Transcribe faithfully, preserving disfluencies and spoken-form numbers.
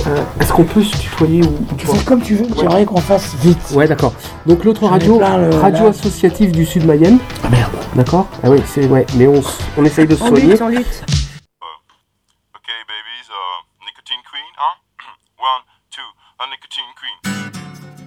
Euh, est-ce qu'on peut se tutoyer ou Tu fais comme tu veux, mais j'aimerais qu'on fasse vite. Ouais, d'accord. Donc l'autre J'en ai radio, plein, le- radio là. associative du Sud Mayenne. Ah merde. D'accord. Ah oui, c'est ouais, mais on, s- on essaye de se On soigner. lutte, on lutte. Okay, babies, uh, nicotine queen, huh? One, two, a nicotine queen.